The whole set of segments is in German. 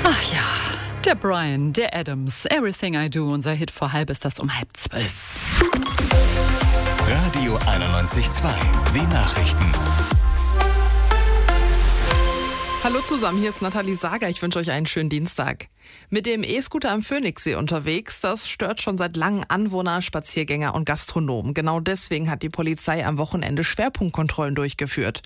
Ach ja, der Brian, der Adams, Everything I Do, unser Hit vor halb ist das um 11:30. Radio 91.2, die Nachrichten. Hallo zusammen, hier ist Nathalie Sager. Ich wünsche euch einen schönen Dienstag. Mit dem E-Scooter am Phoenixsee unterwegs, das stört schon seit langem Anwohner, Spaziergänger und Gastronomen. Genau deswegen hat die Polizei am Wochenende Schwerpunktkontrollen durchgeführt.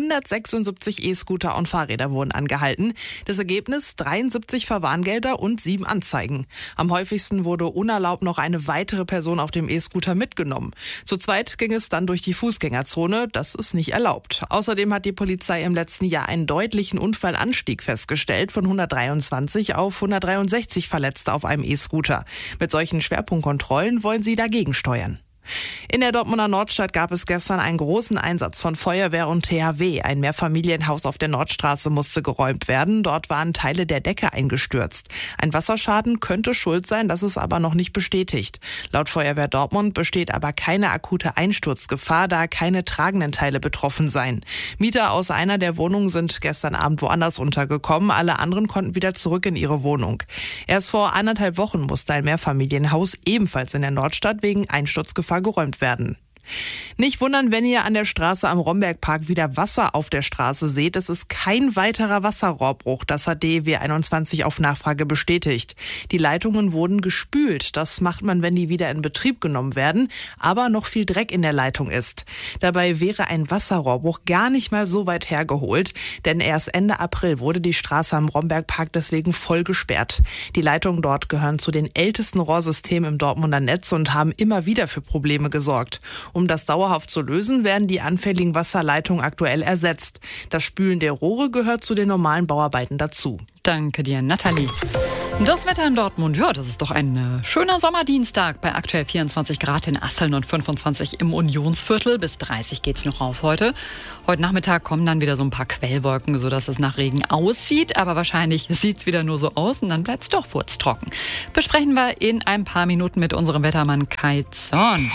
176 E-Scooter und Fahrräder wurden angehalten. Das Ergebnis: 73 Verwarngelder und 7 Anzeigen. Am häufigsten wurde unerlaubt noch eine weitere Person auf dem E-Scooter mitgenommen. Zu zweit ging es dann durch die Fußgängerzone. Das ist nicht erlaubt. Außerdem hat die Polizei im letzten Jahr einen deutlichen Unfallanstieg festgestellt, von 123 auf 163 Verletzte auf einem E-Scooter. Mit solchen Schwerpunktkontrollen wollen sie dagegen steuern. In der Dortmunder Nordstadt gab es gestern einen großen Einsatz von Feuerwehr und THW. Ein Mehrfamilienhaus auf der Nordstraße musste geräumt werden. Dort waren Teile der Decke eingestürzt. Ein Wasserschaden könnte schuld sein, das ist aber noch nicht bestätigt. Laut Feuerwehr Dortmund besteht aber keine akute Einsturzgefahr, da keine tragenden Teile betroffen seien. Mieter aus einer der Wohnungen sind gestern Abend woanders untergekommen. Alle anderen konnten wieder zurück in ihre Wohnung. Erst vor 1,5 Wochen musste ein Mehrfamilienhaus ebenfalls in der Nordstadt wegen Einsturzgefahr geräumt werden. Nicht wundern, wenn ihr an der Straße am Rombergpark wieder Wasser auf der Straße seht. Es ist kein weiterer Wasserrohrbruch. Das hat DEW 21 auf Nachfrage bestätigt. Die Leitungen wurden gespült. Das macht man, wenn die wieder in Betrieb genommen werden, aber noch viel Dreck in der Leitung ist. Dabei wäre ein Wasserrohrbruch gar nicht mal so weit hergeholt, denn erst Ende April wurde die Straße am Rombergpark deswegen voll gesperrt. Die Leitungen dort gehören zu den ältesten Rohrsystemen im Dortmunder Netz und haben immer wieder für Probleme gesorgt. Um das dauerhaft zu lösen, werden die anfälligen Wasserleitungen aktuell ersetzt. Das Spülen der Rohre gehört zu den normalen Bauarbeiten dazu. Danke dir, Nathalie. Das Wetter in Dortmund, ja, das ist doch ein schöner Sommerdienstag bei aktuell 24 Grad in Asseln und 25 im Unionsviertel. Bis 30 geht's noch rauf heute. Heute Nachmittag kommen dann wieder so ein paar Quellwolken, sodass es nach Regen aussieht. Aber wahrscheinlich sieht's wieder nur so aus und dann bleibt's doch furztrocken. Besprechen wir in ein paar Minuten mit unserem Wettermann Kai Zorn.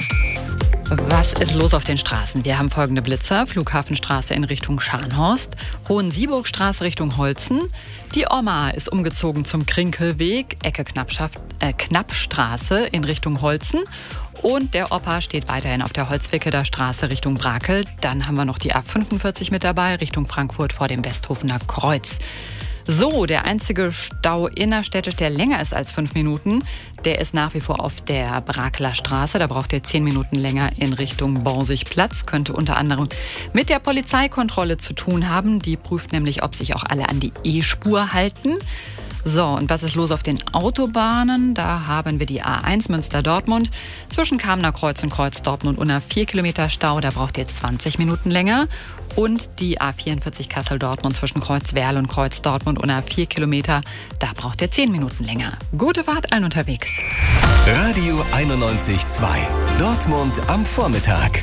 Was ist los auf den Straßen? Wir haben folgende Blitzer. Flughafenstraße in Richtung Scharnhorst, Hohensieburgstraße Richtung Holzen. Die Oma ist umgezogen zum Krinkelweg, Ecke Knappstraße in Richtung Holzen. Und der Opa steht weiterhin auf der Holzwickeler Straße Richtung Brakel. Dann haben wir noch die A45 mit dabei, Richtung Frankfurt vor dem Westhofener Kreuz. So, der einzige Stau innerstädtisch, der länger ist als 5 Minuten, der ist nach wie vor auf der Brakeler Straße. Da braucht ihr 10 Minuten länger in Richtung Borsigplatz. Könnte unter anderem mit der Polizeikontrolle zu tun haben. Die prüft nämlich, ob sich auch alle an die E-Spur halten. So, und was ist los auf den Autobahnen? Da haben wir die A1 Münster-Dortmund. Zwischen Kamener Kreuz und Kreuz Dortmund unter 4 Kilometer Stau. Da braucht ihr 20 Minuten länger. Und die A44 Kassel-Dortmund zwischen Kreuz Werl und Kreuz Dortmund unter 4 Kilometer. Da braucht ihr 10 Minuten länger. Gute Fahrt allen unterwegs. Radio 91.2, Dortmund am Vormittag.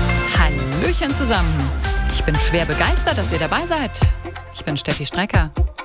Hallöchen zusammen. Ich bin schwer begeistert, dass ihr dabei seid. Ich bin Steffi Strecker.